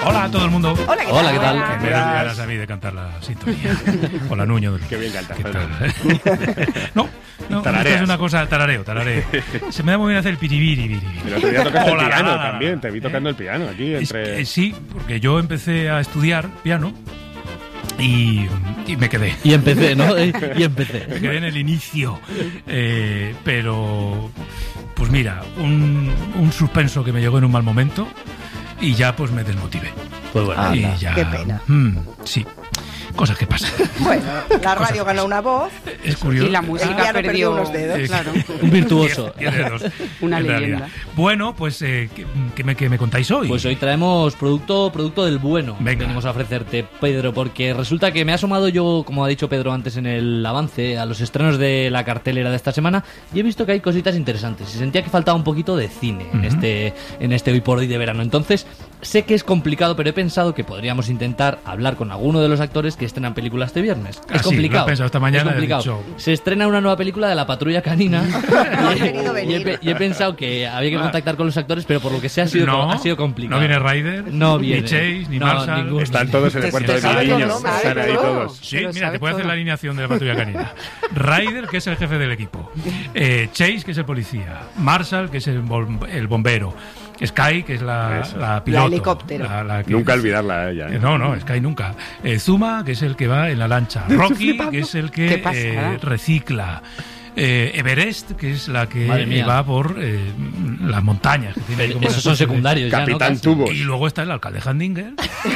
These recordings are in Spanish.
Hola a todo el mundo. Hola, ¿qué Hola, ¿qué tal? Que me dan ganas a mí de cantar la sintonía. Hola, Nuño. Qué bien cantas. ¿Qué tal? No, esto Tarareas. es una cosa, tarareo. Se me da muy bien hacer el piribiri. El otro día tocaste el Hola, piano la. también, te vi tocando el piano aquí entre... Sí, porque yo empecé a estudiar piano y me quedé. Y empecé, ¿no? Y empecé. Me quedé en el inicio. Pero, pues mira, un suspenso que me llegó en un mal momento y ya pues me desmotivé. Pues bueno, Y anda. ya, Qué pena. Sí, cosas que pasan. Bueno, la radio ganó una voz. Es curioso. Y la El música piano perdió perdió unos dedos. Claro. Un virtuoso. Tiene dos, Una en leyenda. realidad. Bueno, pues, ¿qué me contáis hoy? Pues hoy traemos producto del bueno. Venga. Venimos a ofrecerte, Pedro, porque resulta que me he asomado yo, como ha dicho Pedro antes en el avance, a los estrenos de la cartelera de esta semana y he visto que hay cositas interesantes. Y sentía que faltaba un poquito de cine en este hoy por hoy de verano. Entonces, sé que es complicado, pero he pensado que podríamos intentar hablar con alguno de los actores que estrenan películas este viernes. Ah, Es sí, complicado. lo he pensado esta mañana, Es complicado. he dicho- Se estrena una nueva película de La Patrulla Canina han querido venir. y he pensado que había que contactar con los actores, pero por lo que sea ha sido complicado. No viene Ryder, No viene. ni Chase, ni No, Marshall. ninguno. Están todos en el cuarto de sabes los niños, nombres, están ahí todo. todos. Sí, Pero mira, te sabes puede hacer todo. la alineación de la patrulla canina. Ryder, que es el jefe del equipo. Chase, que es el policía. Marshall, que es el bombero. Sky, que es la piloto. La helicóptero. La que- Nunca olvidarla a ella. No, Sky nunca. Zuma, que es el que va en la lancha. Rocky, que es el Qué que pasada. recicla. Everest, que es la que Madre mía. va por las montañas. Que tiene Pero como esos una son especie de- secundarios ya, ¿no? Capitán Casi. Tubos. Y luego está el alcalde Handinger.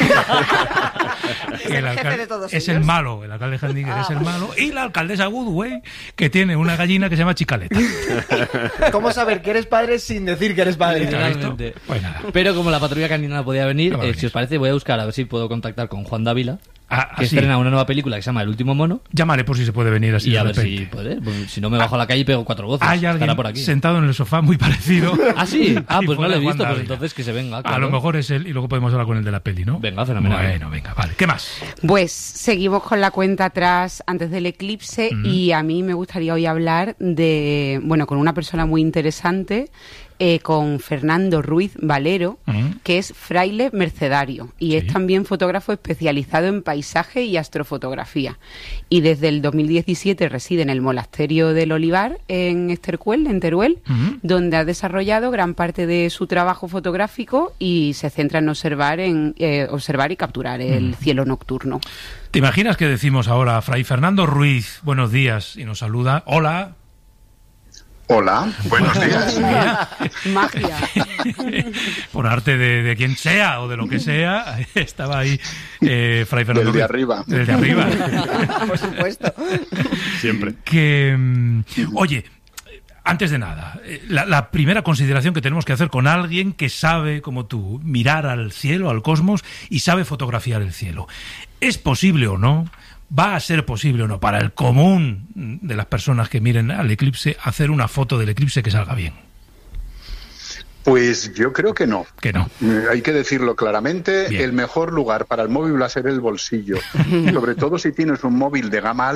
Es el jefe de todos es ellos. el malo, el alcalde Handinger es el malo. Y la alcaldesa Goodway, que tiene una gallina que se llama Chicaleta. ¿Cómo saber que eres padre sin decir que eres padre? Literalmente. Pues nada. Pero como la patrulla canina no podía venir, No va a venir. si os parece, voy a buscar a ver si puedo contactar con Juan Dávila, que Así. estrena una nueva película que se llama El último mono. Llámale por si se puede venir así Y de a ver repente. si puede. Pues, si no, me bajo a la calle y pego 4 voces. Hay Estará alguien por aquí. sentado en el sofá muy parecido. Ah, sí. Ah, Ahí pues no fuera lo he Juan visto. Pues Dávila. entonces que se venga. A claro. lo mejor es él y luego podemos hablar con el de la peli, ¿no? Venga, fenomenal. Bueno, venga, vale. ¿Qué más? Pues seguimos con la cuenta atrás antes del eclipse y a mí me gustaría hoy hablar de, bueno, con una persona muy interesante, con Fernando Ruiz Valero, que es fraile mercedario y Sí. es también fotógrafo especializado en paisaje y astrofotografía. Y desde el 2017 reside en el Monasterio del Olivar en Estercuel, en Teruel, donde ha desarrollado gran parte de su trabajo fotográfico y se centra en observar y capturar el cielo nocturno. ¿Te imaginas que decimos ahora, Fray Fernando Ruiz, buenos días, y nos saluda? Hola. Hola, buenos días. Mira, Magia. por arte de quien sea o de lo que sea, estaba ahí Fray Fernando Del de Ruiz. arriba. Del de arriba. Por supuesto. Siempre. Que, oye, antes de nada, la primera consideración que tenemos que hacer con alguien que sabe, como tú, mirar al cielo, al cosmos, y sabe fotografiar el cielo. ¿Es posible o no? ¿Va a ser posible o no para el común de las personas que miren al eclipse hacer una foto del eclipse que salga bien? Pues yo creo que no. Que no. Hay que decirlo claramente, Bien. el mejor lugar para el móvil va a ser el bolsillo. Sobre todo si tienes un móvil de gama alta